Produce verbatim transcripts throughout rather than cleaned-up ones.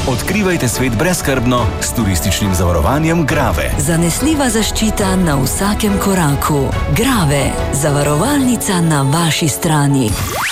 Odkrivajte svet brezskrbno s turističnim zavarovanjem Grave. Zanesljiva zaščita na vsakem koraku. Grave, zavarovalnica na vaši strani.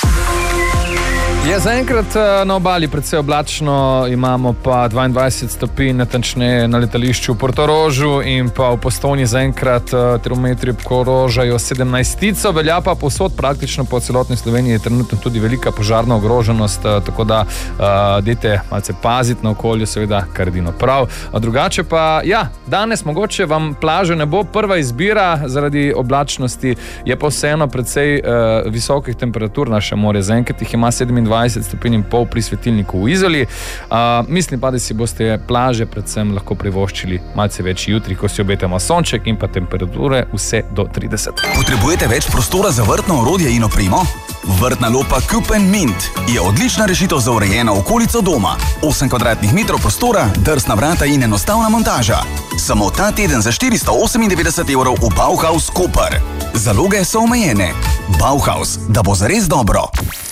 Je zaenkrat na obali precej oblačno, imamo pa dvaindvajset stopinj, natančneje na letališču v Portorožu in pa v Postojni zaenkrat termometri obkrožajo sedemnajstico, velja pa povsod praktično po celotni Sloveniji je trenutno tudi velika požarna ogroženost, tako da uh, dajte malce paziti na okolju, seveda kar edino prav. A drugače pa, ja, danes mogoče vam plaža ne bo prva izbira zaradi oblačnosti, je pa vseeno precej uh, visokih temperatur naše morje, zaenkrat jih ima sedemindvajset stopinj in pol pri svetilniku v Izoli. Uh, mislim pa, da si boste plaže predvsem lahko privoščili malce več jutri, ko si obetamo sonček in pa temperature vse do trideset. Potrebujete več prostora za vrtno orodje in opremo? Vrtna lopa Coop and Mint je odlična rešitev za urejeno okolico doma. osem kvadratnih metrov prostora, drsna vrata in enostavna montaža. Samo ta teden za štiristo osemindevetdeset evrov v Bauhaus Koper. Zaloge so omejene. Bauhaus, da bo zares dobro.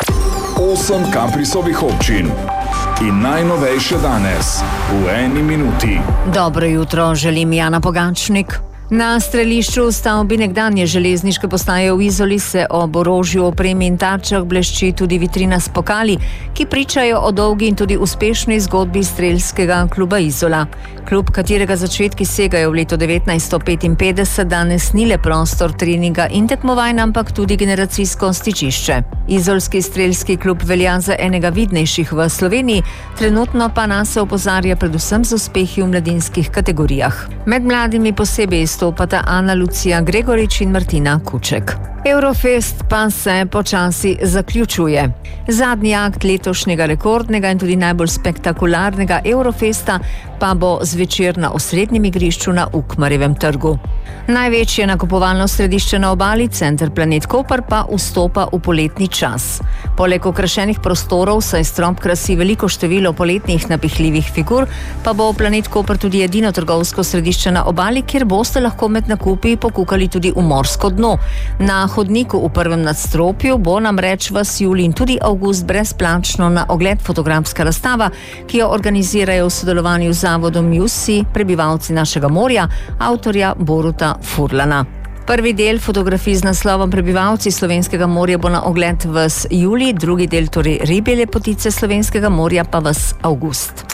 Osem Kaprisovih občin in najnovejše danes v eni minuti. Dobro jutro, želim Jana Pogačnik. Na strelišču stavbi nekdanje železniške postaje v Izoli se ob orožju, opremi in tarčah blešči tudi vitrina s pokali, ki pričajo o dolgi in tudi uspešni zgodbi strelskega kluba Izola. Klub, katerega začetki segajo v leto devetnajststo petinpetdeset, danes ni le prostor treninga in tekmovanj, ampak tudi generacijsko stičišče. Izolski strelski klub velja za enega vidnejših v Sloveniji, trenutno pa nas se opozarja predvsem z uspehi v mladinskih kategorijah. Med mladimi posebej stopata Ana Lucija Gregorič in Martina Kuček. Eurofest pa se počasi zaključuje. Zadnji akt letošnjega rekordnega in tudi najbolj spektakularnega Eurofesta pa bo zvečer na osrednjem igrišču na Ukmarjevem trgu. Največje nakupovalno središče na obali, Center Planet Koper, pa vstopa v poletni čas. Poleg okrašenih prostorov, saj strop krasi veliko število poletnih napihljivih figur, pa bo Planet Koper tudi edino trgovsko središče na obali, kjer boste lahko med nakupi pokukali tudi v morsko dno. Na hodniku v prvem nadstropju bo namreč vas julij in tudi avgust brezplačno na ogled fotografska razstava, ki jo organizirajo v sodelovanju z zavodom Jusi, prebivalci našega morja, avtorja Boruta Furlana. Prvi del fotografij z naslovom Prebivalci slovenskega morja bo na ogled ves julij, drugi del, torej Ribje lepotice slovenskega morja, pa ves avgust.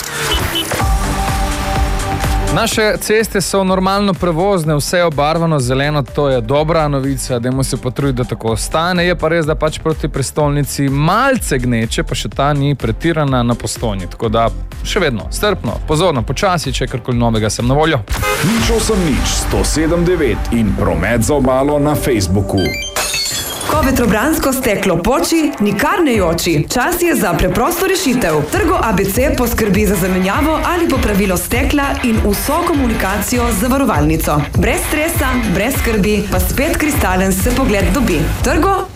Naše ceste so normalno prevozne, vse je obarvano zeleno, to je dobra novica, dajmo se potruditi, da tako ostane. Je pa res, da pač proti prestolnici malce gneče, pa še ta ni pretirana na Postojni. Tako da še vedno, strpno, pozorno, počasi, če karkoli novega sem na voljo. Nič osem nič, sto sedem devet in promet za obalo na Facebooku. Ko vetrobransko steklo poči, nikar ne joči. Čas je za preprosto rešitev. Trgo A B C poskrbi za zamenjavo ali popravilo stekla in vso komunikacijo z zavarovalnico. Brez stresa, brez skrbi, pa spet kristalen se pogled dobi. Trgo